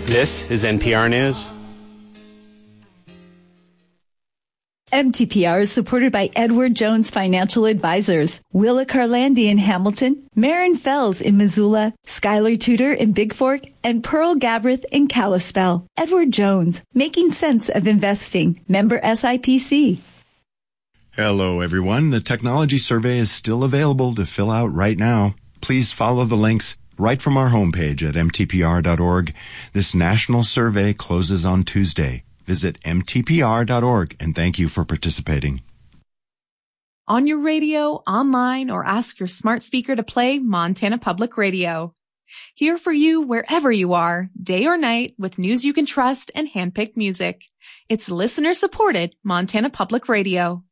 This is NPR News. MTPR is supported by Edward Jones Financial Advisors, Willa Carlandi in Hamilton, Marin Fells in Missoula, Skylar Tudor in Big Fork, and Pearl Gabrith in Kalispell. Edward Jones, making sense of investing. Member SIPC. Hello, everyone. The technology survey is still available to fill out right now. Please follow the links right from our homepage at mtpr.org. This national survey closes on Tuesday. Visit mtpr.org, and thank you for participating. On your radio, online, or ask your smart speaker to play Montana Public Radio. Here for you wherever you are, day or night, with news you can trust and handpicked music. It's listener-supported Montana Public Radio.